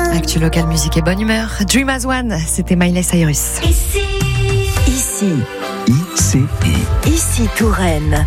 Actu local, musique et bonne humeur. Dream as one, c'était Miley Cyrus. Ici Touraine.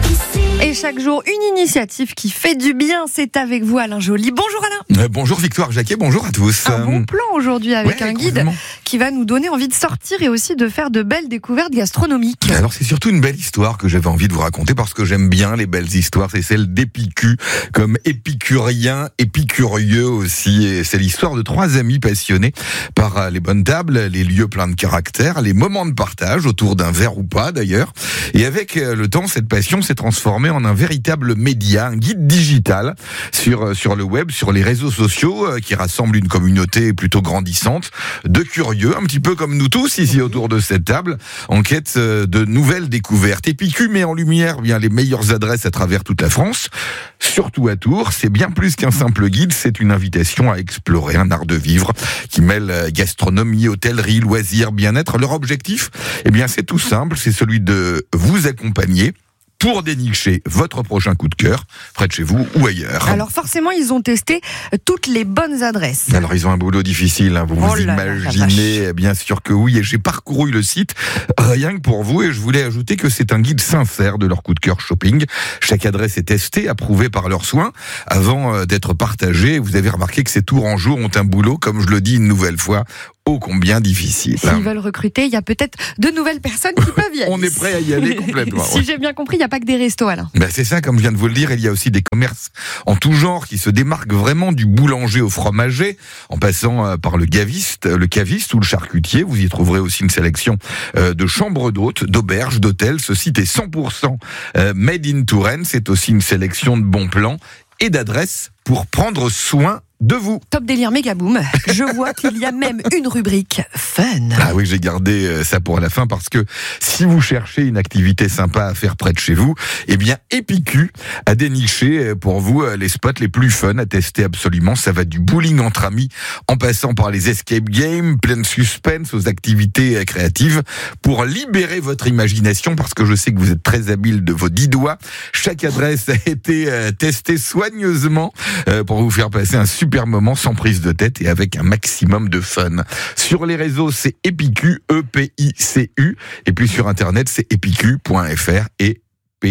Et chaque jour, une initiative qui fait du bien, c'est avec vous Alain Joly. Bonjour Alain. Bonjour Victoire Jacquet, bonjour à tous. Un bon plan aujourd'hui avec un guide complètement. qui va nous donner envie de sortir et aussi de faire de belles découvertes gastronomiques. Alors c'est surtout une belle histoire que j'avais envie de vous raconter parce que j'aime bien les belles histoires, c'est celle d'Épicu, comme épicurien, épicurieux aussi. Et c'est l'histoire de 3 amis passionnés par les bonnes tables, les lieux pleins de caractère, les moments de partage autour d'un verre ou pas d'ailleurs. Et avec le temps, cette passion s'est transformée en un véritable média, un guide digital sur le web, sur les réseaux sociaux qui rassemble une communauté plutôt grandissante de curieux, un petit peu comme nous tous ici autour de cette table, en quête de nouvelles découvertes. Épicu met en lumière bien les meilleures adresses à travers toute la France, surtout à Tours. C'est bien plus qu'un simple guide, c'est une invitation à explorer un art de vivre qui mêle gastronomie, hôtellerie, loisirs, bien-être. Leur objectif, eh bien, c'est tout simple, c'est celui de vous accompagner pour dénicher votre prochain coup de cœur, près de chez vous ou ailleurs. Alors forcément, ils ont testé toutes les bonnes adresses. Alors ils ont un boulot difficile, hein, vous imaginez, bien sûr que oui, et j'ai parcouru le site rien que pour vous, et je voulais ajouter que c'est un guide sincère de leur coup de cœur shopping. Chaque adresse est testée, approuvée par leurs soins, avant d'être partagée. Vous avez remarqué que ces Tourangeaux ont un boulot, comme je le dis une nouvelle fois, ô combien difficile. S'ils veulent recruter, il y a peut-être de nouvelles personnes qui peuvent y aller. On est prêt à y aller complètement. Si j'ai bien compris, il n'y a pas que des restos, Alain. Ben c'est ça, comme je viens de vous le dire, il y a aussi des commerces en tout genre qui se démarquent vraiment du boulanger au fromager, en passant par le caviste ou le charcutier. Vous y trouverez aussi une sélection de chambres d'hôtes, d'auberges, d'hôtels. Ce site est 100% made in Touraine. C'est aussi une sélection de bons plans et d'adresses pour prendre soin de vous. Top délire méga boom. Je vois qu'il y a même une rubrique fun. Ah oui, j'ai gardé ça pour la fin parce que si vous cherchez une activité sympa à faire près de chez vous, eh bien Épicu a déniché pour vous les spots les plus fun à tester absolument. Ça va du bowling entre amis en passant par les escape games, plein de suspense aux activités créatives pour libérer votre imagination, parce que je sais que vous êtes très habile de vos 10 doigts. Chaque adresse a été testée soigneusement pour vous faire passer un super moment sans prise de tête et avec un maximum de fun. Sur les réseaux, c'est Épicu, E-P-I-C-U, et puis sur Internet, c'est épicu.fr et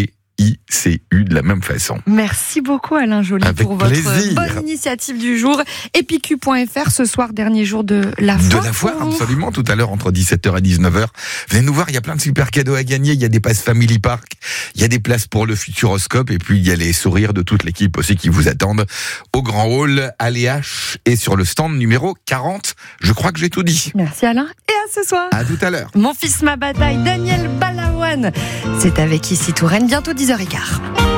P-I-C-U de la même façon. Merci beaucoup Alain Joly pour votre bonne initiative du jour. Épicu.fr, ce soir, dernier jour de la foire. De la foire, absolument, tout à l'heure entre 17h et 19h. Venez nous voir, il y a plein de super cadeaux à gagner. Il y a des passes Family Park, il y a des places pour le Futuroscope, et puis il y a les sourires de toute l'équipe aussi qui vous attendent au Grand Hall, à l'EH et sur le stand numéro 40. Je crois que j'ai tout dit. Merci Alain, et à ce soir. À tout à l'heure. Mon fils, ma bataille, Daniel Balavoine. C'est avec Ici Touraine, bientôt 10h15.